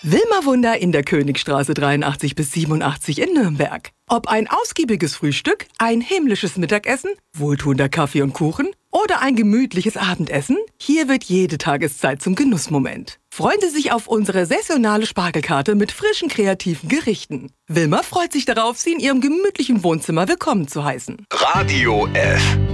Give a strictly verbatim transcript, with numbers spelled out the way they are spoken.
Wilma Wunder in der Königstraße dreiundachtzig bis siebenundachtzig in Nürnberg. Ob ein ausgiebiges Frühstück, ein himmlisches Mittagessen, wohltuender Kaffee und Kuchen oder ein gemütliches Abendessen, hier wird jede Tageszeit zum Genussmoment. Freuen Sie sich auf unsere saisonale Spargelkarte mit frischen, kreativen Gerichten. Wilma freut sich darauf, Sie in ihrem gemütlichen Wohnzimmer willkommen zu heißen. Radio F.